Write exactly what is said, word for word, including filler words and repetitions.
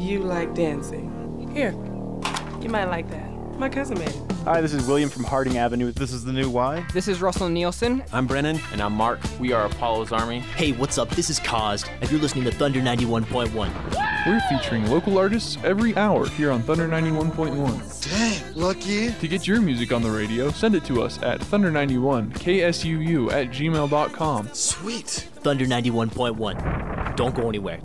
you like dancing? Here, you might like that. My cousin made it. Hi, this is William from Harding Avenue. This is The New Y. This is Russell Nielsen. I'm Brennan. And I'm Mark. We are Apollo's Army. Hey, what's up? This is Kaz, and you're listening to Thunder ninety-one point one. We're featuring local artists every hour here on Thunder ninety-one point one. Dang, lucky. To get your music on the radio, send it to us at thunder ninety-one K S U U at gmail dot com. Sweet. Thunder ninety-one point one. Don't go anywhere.